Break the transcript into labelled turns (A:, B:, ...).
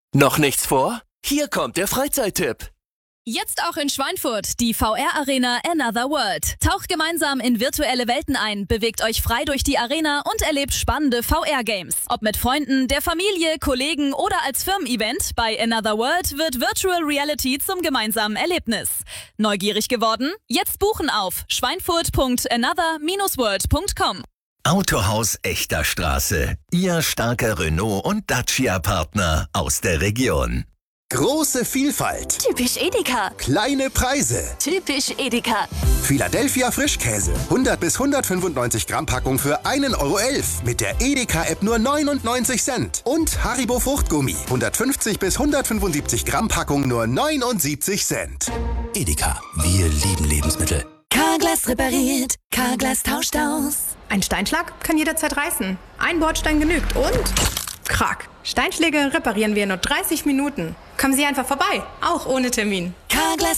A: Noch nichts vor? Hier kommt der Freizeittipp.
B: Jetzt auch in Schweinfurt, die VR-Arena Another World. Taucht gemeinsam in virtuelle Welten ein, bewegt euch frei durch die Arena und erlebt spannende VR-Games. Ob mit Freunden, der Familie, Kollegen oder als Firmen-Event, bei Another World wird Virtual Reality zum gemeinsamen Erlebnis. Neugierig geworden? Jetzt buchen auf schweinfurt.another-world.com.
C: Autohaus Echter Straße. Ihr starker Renault- und Dacia-Partner aus der Region.
D: Große Vielfalt.
E: Typisch Edeka.
D: Kleine Preise.
E: Typisch Edeka.
D: Philadelphia Frischkäse. 100 bis 195 Gramm Packung für 1,11 € mit der Edeka-App nur 99 Cent. Und Haribo Fruchtgummi. 150 bis 175 Gramm Packung nur 79 Cent.
F: Edeka, wir lieben Lebensmittel.
E: Carglass repariert. Carglass tauscht aus.
G: Ein Steinschlag kann jederzeit reißen. Ein Bordstein genügt und... Krack. Steinschläge reparieren wir in nur 30 Minuten. Kommen Sie einfach vorbei, auch ohne Termin.
E: Carglass